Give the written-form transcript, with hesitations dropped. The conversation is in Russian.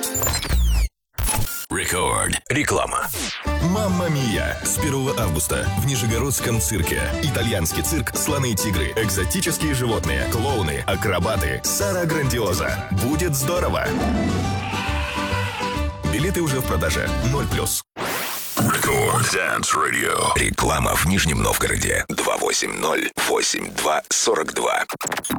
Рекорд. Реклама. «Мамма Мия» с 1 августа в Нижегородском цирке. Итальянский цирк, слоны и тигры, экзотические животные, клоуны, акробаты, Сара Грандиоза. Будет здорово! Билеты уже в продаже. 0+. Рекорд Dance Radio. Реклама в Нижнем Новгороде. 280-82-42.